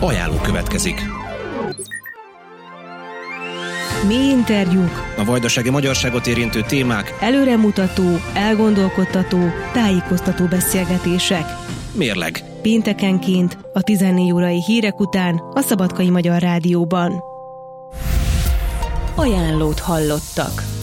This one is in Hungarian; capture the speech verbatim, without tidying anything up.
Ajánló következik. Mély interjúk, A vajdasági magyarságot érintő témák, előremutató, elgondolkodtató, tájékoztató beszélgetések. mérleg. Péntekenként a tizennégy órai hírek után a Szabadkai Magyar Rádióban. Ajánlót hallottak.